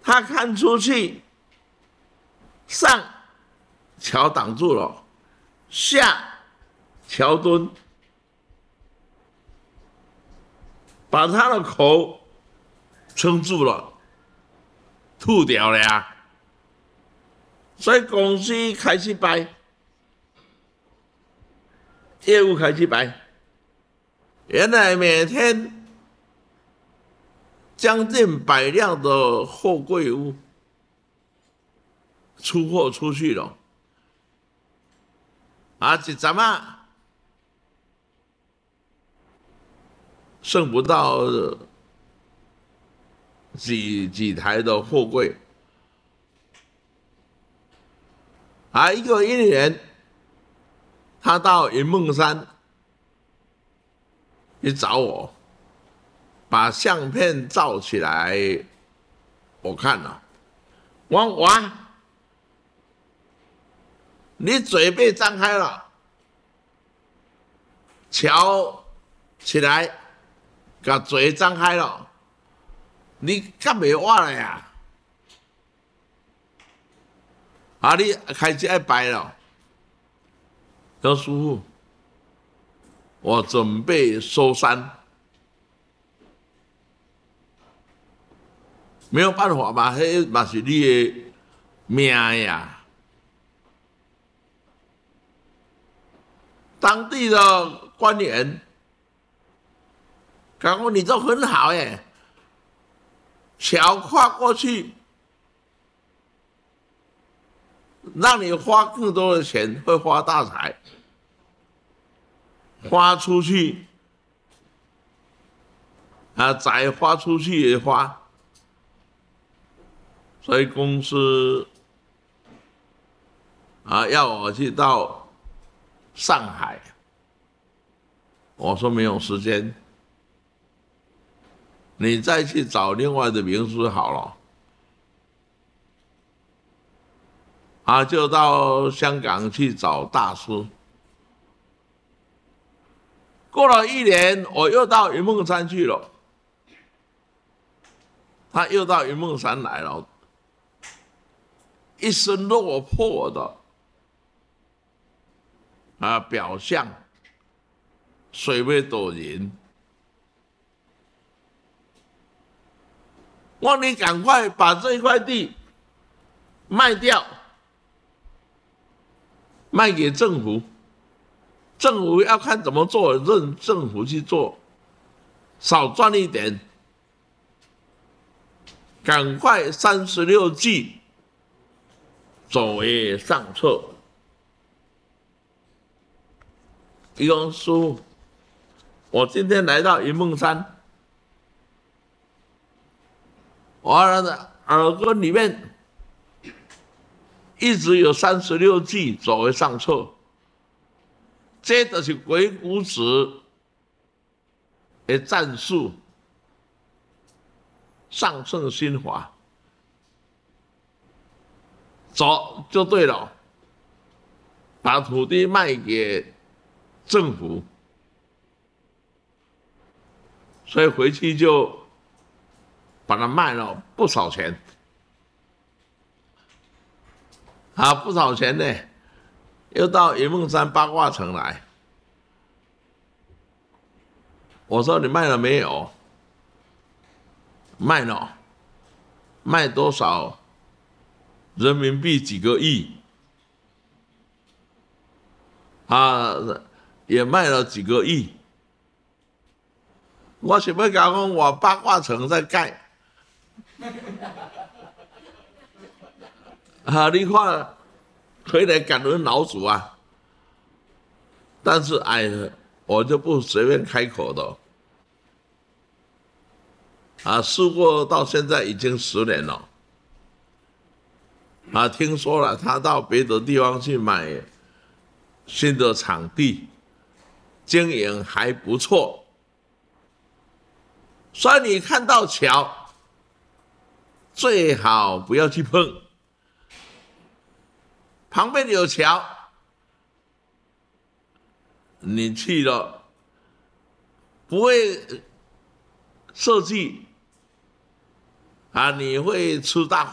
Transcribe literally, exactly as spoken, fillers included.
他看出去，上桥挡住了，下桥墩把他的口撑住了，吐掉了呀。所以公司开始败，业务开始败。原来每天将近百辆的货柜屋出货出去了，啊，一阵啊，剩不到几几台的货柜，啊，一个一年，他到云梦山去找我，把相片照起来，我看了，我哇，你嘴被张开了，桥起来，把嘴张开了，你干没挖了呀？啊，你开始爱掰了，说师傅，我准备收山。没有办法嘛，迄嘛是你的命呀。当地的官员讲说：“你这很好耶，桥跨过去，让你花更多的钱，会发大财，花出去啊，再花出去也花。”所以公司啊要我去到上海，我说没有时间，你再去找另外的名师好了。啊，就到香港去找大师。过了一年，我又到云梦山去了，他又到云梦山来了。一身落魄的啊表象，水尾斗人。我说你赶快把这一块地卖掉，卖给政府，政府要看怎么做，任政府去做，少赚一点，赶快三十六计。走为上策。一公师父，我今天来到云梦山，我的耳朵里面一直有三十六计走为上策，这就是鬼谷子的战术，上乘心法。走就对了，把土地卖给政府，所以回去就把它卖了不少钱，啊，不少钱呢，又到云梦山八卦城来。我说你卖了没有？卖了，卖多少？人民币几个亿，啊，也卖了几个亿。我想要讲，我八卦城在盖，啊，你看，回来感恩老祖啊。但是哎，我就不随便开口的。啊，事过到现在已经十年了。啊，听说了，他到别的地方去买新的场地，经营还不错。所以你看到桥，最好不要去碰。旁边有桥，你去了，不会设计啊，你会吃大